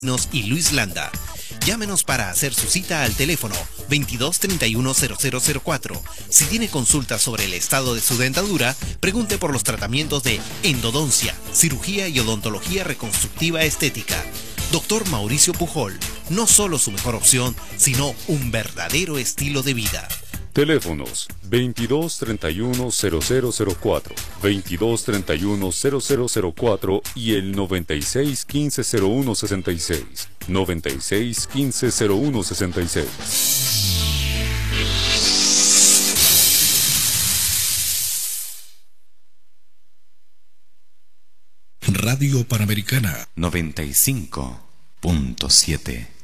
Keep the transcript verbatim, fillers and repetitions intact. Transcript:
y Luis Landa. Llámenos para hacer su cita al teléfono veintidós treinta y uno cero cero cero cuatro. Si tiene consultas sobre el estado de su dentadura, pregunte por los tratamientos de endodoncia, cirugía y odontología reconstructiva estética. Doctor Mauricio Pujol, no solo su mejor opción, sino un verdadero estilo de vida. Teléfonos veintidós treinta y uno cero cero cero cuatro, veintidós treinta y uno cero cero cero cuatro y el noventa y seis quince cero uno sesenta y seis, noventa y seis quince cero uno sesenta y seis. Radio Panamericana noventa y cinco punto siete.